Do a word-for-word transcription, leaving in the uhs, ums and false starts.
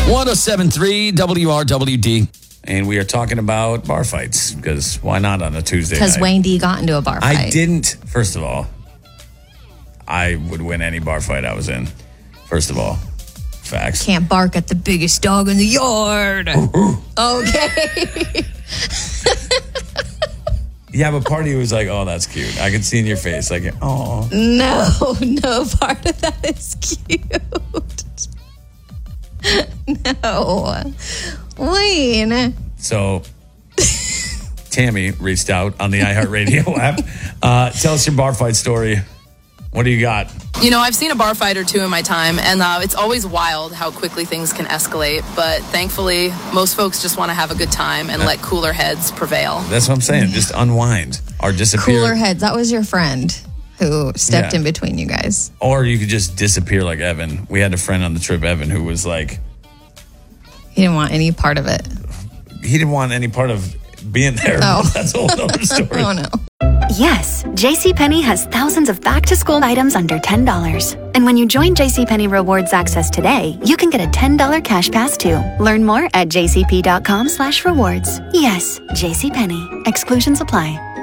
one oh seven point three W R W D. And we are talking about bar fights because why not on a Tuesday night? Because Wayne D got into a bar fight. I didn't. First of all, I would win any bar fight I was in. First of all, facts. Can't bark at the biggest dog in the yard. Okay. Yeah, but part of you was like, oh, that's cute. I could see in your face, like, oh. No, no part of that is cute. No. Wayne. So, Tammy reached out on the iHeartRadio app. Uh, tell us your bar fight story. What do you got? You know, I've seen a bar fight or two in my time, and uh, it's always wild how quickly things can escalate. But thankfully, most folks just want to have a good time and let cooler heads prevail. That's what I'm saying. Just unwind or disappear. Cooler heads. That was your friend who stepped Yeah. in between you guys. Or you could just disappear like Evan. We had a friend on the trip, Evan, who was like, He didn't want any part of it. he didn't want any part of being there. Oh. That's a whole other story. Oh, no. Yes, JCPenney has thousands of back-to-school items under ten dollars. And when you join JCPenney Rewards Access today, you can get a ten dollars cash pass too. Learn more at jcp.com slash rewards. Yes, JCPenney. Exclusions apply.